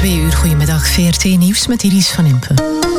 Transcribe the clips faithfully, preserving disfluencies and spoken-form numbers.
Twee uur, goedemiddag, V R T Nieuws met Iris van Impe.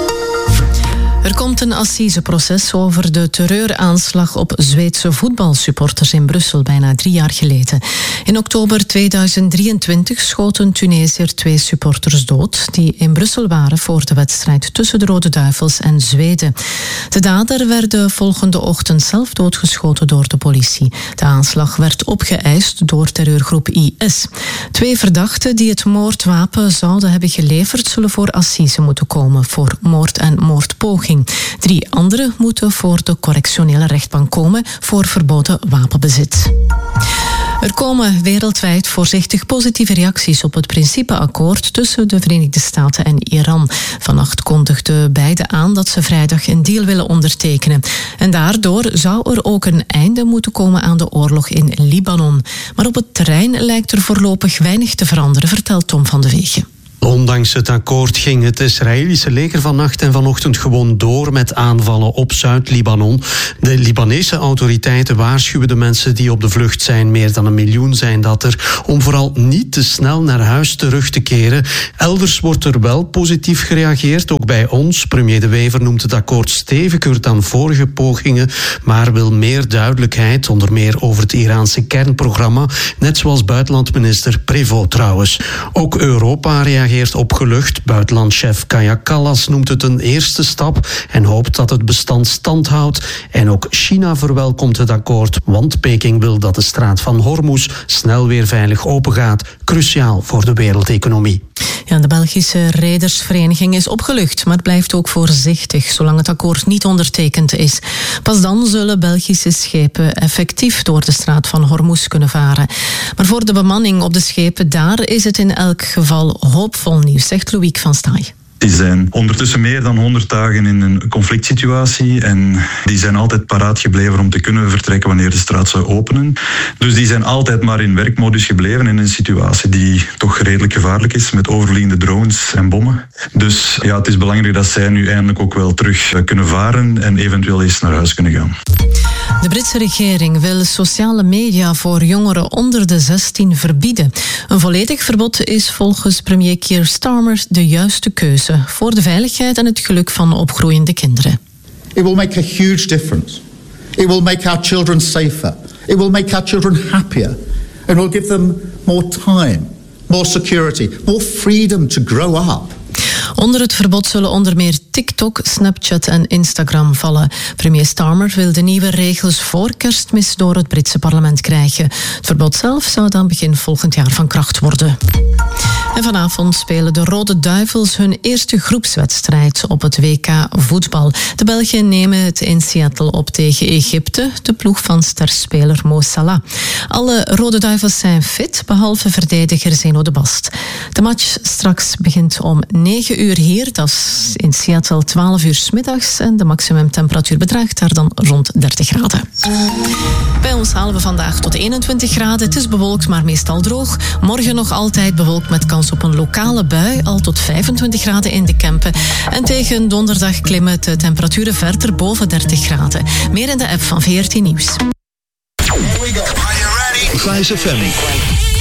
Er komt een assiseproces over de terreuraanslag op Zweedse voetbalsupporters in Brussel bijna drie jaar geleden. In oktober tweeduizend drieëntwintig schoten Tunesiër twee supporters dood die in Brussel waren voor de wedstrijd tussen de Rode Duivels en Zweden. De dader werd de volgende ochtend zelf doodgeschoten door de politie. De aanslag werd opgeëist door terreurgroep I S. Twee verdachten die het moordwapen zouden hebben geleverd zullen voor assise moeten komen voor moord en moordpoging. Drie anderen moeten voor de correctionele rechtbank komen voor verboden wapenbezit. Er komen wereldwijd voorzichtig positieve reacties op het principeakkoord tussen de Verenigde Staten en Iran. Vannacht kondigden beiden aan dat ze vrijdag een deal willen ondertekenen. En daardoor zou er ook een einde moeten komen aan de oorlog in Libanon. Maar op het terrein lijkt er voorlopig weinig te veranderen, vertelt Tom van de Wegen. Ondanks het akkoord ging het Israëlische leger vannacht en vanochtend gewoon door met aanvallen op Zuid-Libanon. De Libanese autoriteiten waarschuwen de mensen die op de vlucht zijn, meer dan een miljoen zijn dat er, om vooral niet te snel naar huis terug te keren. Elders wordt er wel positief gereageerd, ook bij ons. Premier De Wever noemt het akkoord steviger dan vorige pogingen, maar wil meer duidelijkheid, onder meer over het Iraanse kernprogramma, net zoals buitenlandminister Prévost trouwens. Ook Europa reageert opgelucht. Buitenlandchef Kaja Kallas noemt het een eerste stap en hoopt dat het bestand stand houdt. En ook China verwelkomt het akkoord, want Peking wil dat de straat van Hormuz snel weer veilig opengaat. Cruciaal voor de wereldeconomie. Ja, de Belgische Redersvereniging is opgelucht, maar blijft ook voorzichtig zolang het akkoord niet ondertekend is. Pas dan zullen Belgische schepen effectief door de straat van Hormuz kunnen varen. Maar voor de bemanning op de schepen daar is het in elk geval hoopvol nieuws, zegt Loïc van Staaij. Die zijn ondertussen meer dan honderd dagen in een conflict situatie en die zijn altijd paraat gebleven om te kunnen vertrekken wanneer de straat zou openen. Dus die zijn altijd maar in werkmodus gebleven in een situatie die toch redelijk gevaarlijk is met overvliegende drones en bommen. Dus ja, het is belangrijk dat zij nu eindelijk ook wel terug kunnen varen en eventueel eens naar huis kunnen gaan. De Britse regering wil sociale media voor jongeren onder de zestien verbieden. Een volledig verbod is volgens premier Keir Starmer de juiste keuze voor de veiligheid en het geluk van opgroeiende kinderen. It will make a huge difference. It will make our children safer. It will make our children happier. And will give them more time, more security, more freedom to grow up. Onder het verbod zullen onder meer TikTok, Snapchat en Instagram vallen. Premier Starmer wil de nieuwe regels voor Kerstmis door het Britse parlement krijgen. Het verbod zelf zou dan begin volgend jaar van kracht worden. En vanavond spelen de Rode Duivels hun eerste groepswedstrijd op het W K voetbal. De Belgen nemen het in Seattle op tegen Egypte, de ploeg van sterspeler Mo Salah. Alle Rode Duivels zijn fit, behalve verdediger Zeno de Bast. De match straks begint om negen uur hier, dat is in Seattle twaalf uur 's middags en de maximumtemperatuur bedraagt daar dan rond dertig graden. Bij ons halen we vandaag tot eenentwintig graden. Het is bewolkt, maar meestal droog. Morgen nog altijd bewolkt met kans op een lokale bui, al tot vijfentwintig graden in de Kempen. En tegen donderdag klimmen de temperaturen verder boven dertig graden. Meer in de app van V R T Nieuws. Here we go. Are you ready? Vice F M.